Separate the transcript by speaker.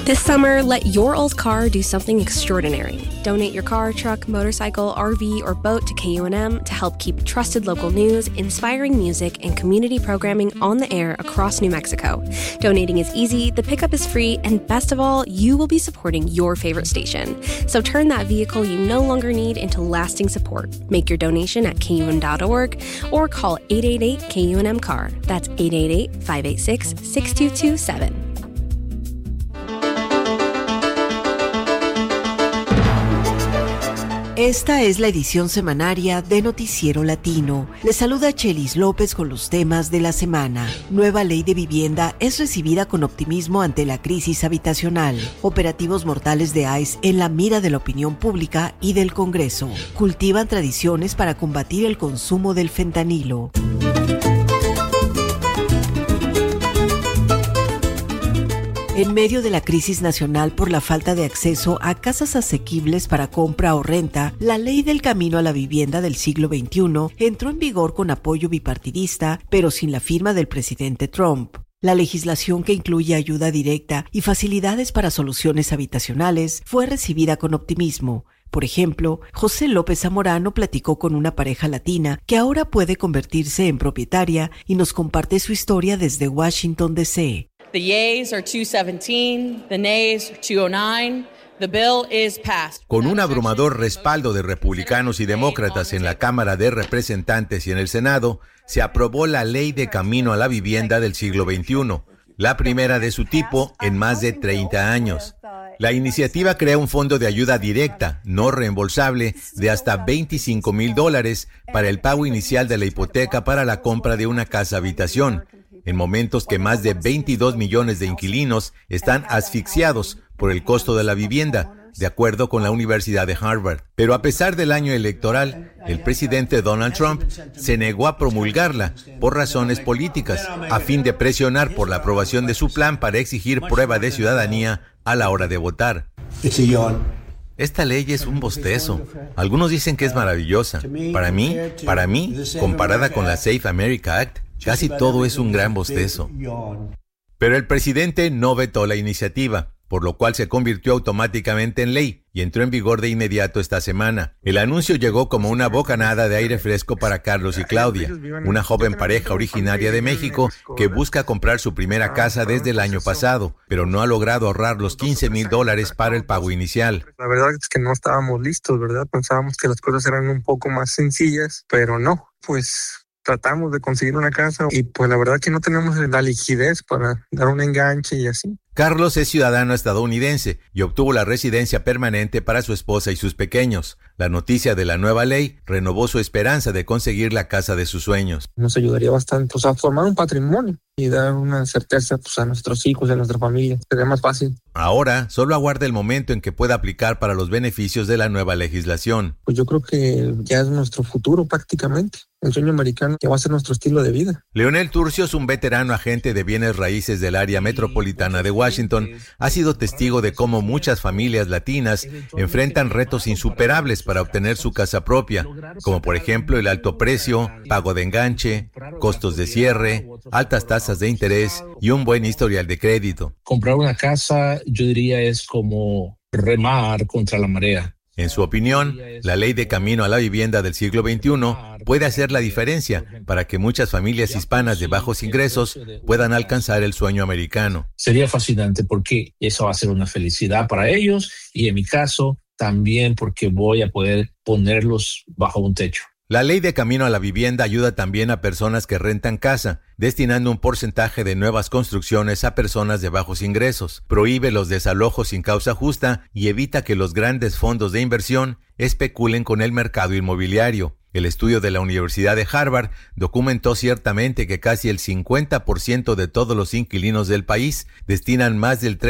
Speaker 1: This summer, let your old car do something extraordinary. Donate your car, truck, motorcycle, RV, or boat to KUNM to help keep trusted local news, inspiring music, and community programming on the air across New Mexico. Donating is easy, the pickup is free, and best of all, you will be supporting your favorite station. So turn that vehicle you no longer need into lasting support. Make your donation at KUN.org or call 888-KUNM-CAR. That's 888-586-6227.
Speaker 2: Esta es la edición semanaria de Noticiero Latino. Les saluda Chelis López con los temas de la semana. Nueva ley de vivienda es recibida con optimismo ante la crisis habitacional. Operativos mortales de ICE en la mira de la opinión pública y del Congreso. Cultivan tradiciones para combatir el consumo del fentanilo. En medio de la crisis nacional por la falta de acceso a casas asequibles para compra o renta, la Ley del Camino a la Vivienda del siglo XXI entró en vigor con apoyo bipartidista, pero sin la firma del presidente Trump. La legislación, que incluye ayuda directa y facilidades para soluciones habitacionales, fue recibida con optimismo. Por ejemplo, José López Zamorano platicó con una pareja latina que ahora puede convertirse en propietaria y nos comparte su historia desde Washington, D.C.
Speaker 3: The yeas are 217, the nays 209. The bill is passed.
Speaker 4: Con un abrumador respaldo de republicanos y demócratas en la Cámara de Representantes y en el Senado, se aprobó la Ley de Camino a la Vivienda del siglo XXI, la primera de su tipo en más de 30 años. La iniciativa crea un fondo de ayuda directa, no reembolsable, de hasta $25,000 para el pago inicial de la hipoteca para la compra de una casa habitación, en momentos que más de 22 millones de inquilinos están asfixiados por el costo de la vivienda, de acuerdo con la Universidad de Harvard. Pero a pesar del año electoral, el presidente Donald Trump se negó a promulgarla por razones políticas, a fin de presionar por la aprobación de su plan para exigir prueba de ciudadanía a la hora de votar. Esta ley es un bostezo. Algunos dicen que es maravillosa. Para mí, comparada con la Safe America Act, casi todo es un gran bostezo. Pero el presidente no vetó la iniciativa, por lo cual se convirtió automáticamente en ley y entró en vigor de inmediato esta semana. El anuncio llegó como una bocanada de aire fresco para Carlos y Claudia, una joven pareja originaria de México que busca comprar su primera casa desde el año pasado, pero no ha logrado ahorrar los $15,000 para el pago inicial.
Speaker 5: La verdad es que no estábamos listos, ¿verdad? Pensábamos que las cosas eran un poco más sencillas, pero no, pues tratamos de conseguir una casa y pues la verdad que no tenemos la liquidez para dar un enganche y así.
Speaker 4: Carlos es ciudadano estadounidense y obtuvo la residencia permanente para su esposa y sus pequeños. La noticia de la nueva ley renovó su esperanza de conseguir la casa de sus sueños.
Speaker 5: Nos ayudaría bastante a formar un patrimonio y dar una certeza a nuestros hijos y a nuestra familia. Sería más fácil.
Speaker 4: Ahora solo aguarda el momento en que pueda aplicar para los beneficios de la nueva legislación.
Speaker 5: Pues yo creo que ya es nuestro futuro prácticamente. El sueño americano que va a ser nuestro estilo de vida.
Speaker 4: Leonel Turcios, un veterano agente de bienes raíces del área metropolitana de Washington, ha sido testigo de cómo muchas familias latinas enfrentan retos insuperables para obtener su casa propia, como por ejemplo el alto precio, pago de enganche, costos de cierre, altas tasas de interés y un buen historial de crédito.
Speaker 6: Comprar una casa, yo diría, es como remar contra la marea.
Speaker 4: En su opinión, la Ley de Camino a la Vivienda del siglo XXI puede hacer la diferencia para que muchas familias hispanas de bajos ingresos puedan alcanzar el sueño americano.
Speaker 6: Sería fascinante porque eso va a ser una felicidad para ellos y en mi caso también porque voy a poder ponerlos bajo un techo.
Speaker 4: La Ley de Camino a la Vivienda ayuda también a personas que rentan casa, destinando un porcentaje de nuevas construcciones a personas de bajos ingresos. Prohíbe los desalojos sin causa justa y evita que los grandes fondos de inversión especulen con el mercado inmobiliario. El estudio de la Universidad de Harvard documentó ciertamente que casi el 50% de todos los inquilinos del país destinan más del